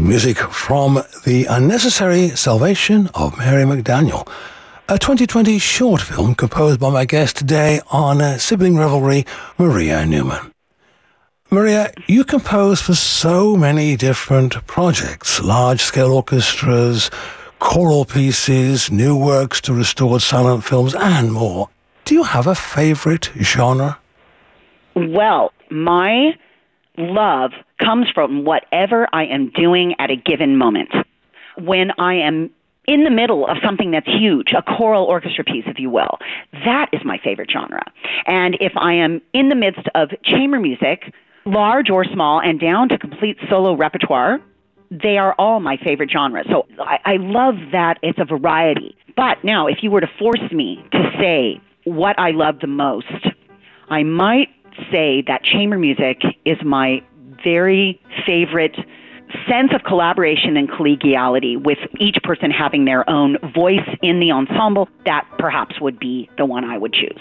Music from The Unnecessary Salvation of Mary McDaniel, a 2020 short film composed by my guest today on Sibling Revelry, Maria Newman. Maria, you compose for so many different projects, large-scale orchestras, choral pieces, new works to restored silent films, and more. Do you have a favorite genre? Well, my love comes from whatever I am doing at a given moment. When I am in the middle of something that's huge, a choral orchestra piece, if you will, that is my favorite genre. And if I am in the midst of chamber music, large or small, and down to complete solo repertoire, they are all my favorite genres. So I love that it's a variety. But now, if you were to force me to say what I love the most, I might say that chamber music is my very favorite sense of collaboration and collegiality, with each person having their own voice in the ensemble. That perhaps would be the one I would choose.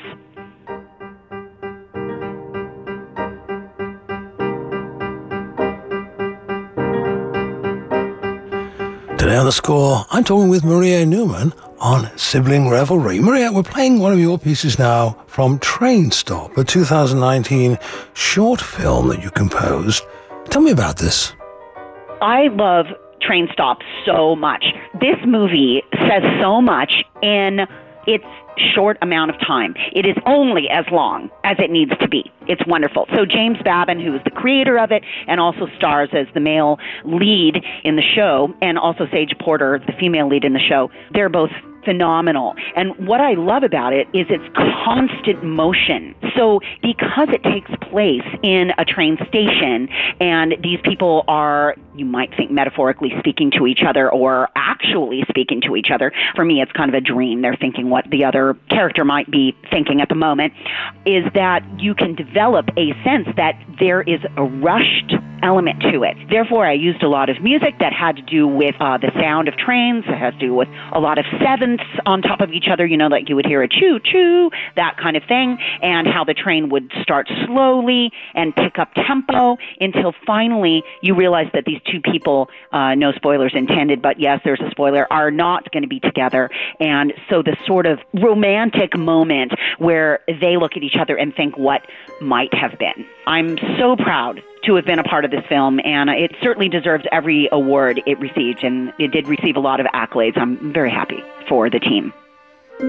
Today on The Score, I'm talking with Maria Newman on Sibling Revelry. Maria, we're playing one of your pieces now from Train Stop, a 2019 short film that you composed. Tell me about this. I love Train Stop so much. This movie says so much in its short amount of time. It is only as long as it needs to be. It's wonderful. So James Babin, who is the creator of it and also stars as the male lead in the show, and also Sage Porter, the female lead in the show, they're both phenomenal. And what I love about it is its constant motion. So because it takes place in a train station and these people are, you might think, metaphorically speaking to each other or actually speaking to each other. For me, it's kind of a dream. They're thinking what the other character might be thinking at the moment, is that you can develop a sense that there is a rushed element to it. Therefore, I used a lot of music that had to do with the sound of trains. It has to do with a lot of sevenths on top of each other, like you would hear a choo-choo, that kind of thing, and how the train would start slowly and pick up tempo until finally you realize that these two people, no spoilers intended, but yes, there's a spoiler, are not going to be together. And so the sort of romantic moment where they look at each other and think what might have been. I'm so proud to have been a part of this film, and it certainly deserves every award it received, and it did receive a lot of accolades. I'm very happy for the team.